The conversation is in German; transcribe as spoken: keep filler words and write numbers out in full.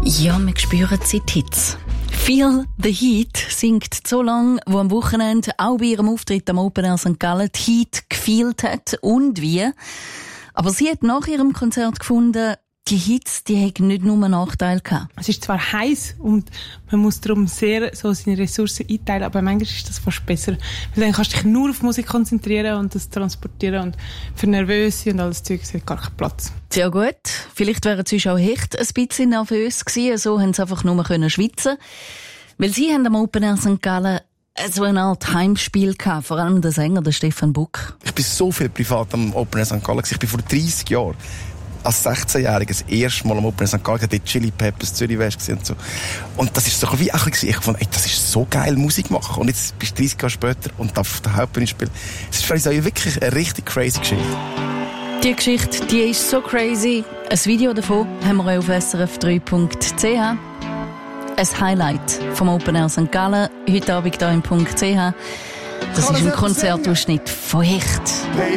Ja, wir spüren Zeit-Hits. «Feel the Heat» singt so lange, wo am Wochenende auch bei ihrem Auftritt am Open Air Sankt Gallen die Heat gefühlt hat und wie. Aber sie hat nach ihrem Konzert gefunden, die Hits, die haben nicht nur Nachteile gehabt. Es ist zwar heiß und man muss darum sehr so seine Ressourcen einteilen, aber manchmal ist das fast besser. Weil dann kannst du dich nur auf Musik konzentrieren und das transportieren und für Nervöse und alles Zeug hat gar keinen Platz. Sehr gut. Vielleicht wären sie auch echt ein bisschen nervös gewesen, so haben sie einfach nur können schwitzen. Weil sie haben am Open Air Sankt Gallen so eine Art Heimspiel gehabt, vor allem der Sänger, der Stefan Buck. Ich bin so viel privat am Open Air Sankt Gallen. Ich bin vor dreissig Jahren als sechzehnjähriger das erste Mal am Open Air Sankt Gallen, die Chili Peppers, Zürich West und so. Und das ist so wie auch ein bisschen, ich fand, ey, das ist so geil, Musik machen. Und jetzt bist du dreissig Jahre später und darfst auf der Hauptbühne spielen. Es ist für uns wirklich eine richtig crazy Geschichte. Die Geschichte, die ist so crazy. Ein Video davon haben wir auf S R F drei Punkt C H. Ein Highlight vom Open Air Sankt Gallen, heute Abend hier im Punkt C H. Das ist ein Konzertausschnitt von echt. Baby,